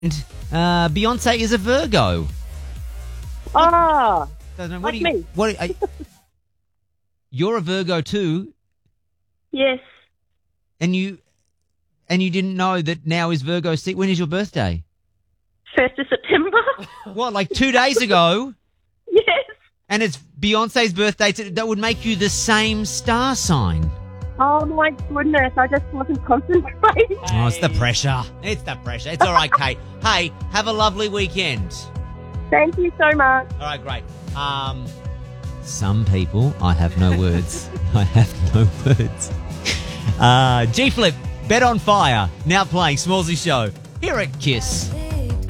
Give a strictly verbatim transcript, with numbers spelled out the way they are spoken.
Uh, Beyonce is a Virgo. Ah, So, what like do you, me. What? Are, you're a Virgo too, Yes. and you and you didn't know that now is Virgo. Se- When is your birthday? First of September. What, like two days ago? Yes. And it's Beyonce's birthday. To, that would make you the same star sign. Oh my goodness, I just wasn't concentrating. Oh, it's the pressure. It's the pressure. It's all right, Kate. Hey, have a lovely weekend. Thank you so much. All right, great. Um, some people, I have no words. I have no words. Uh, G Flip, Bet on Fire, now playing Smallsy Show here at Kiss.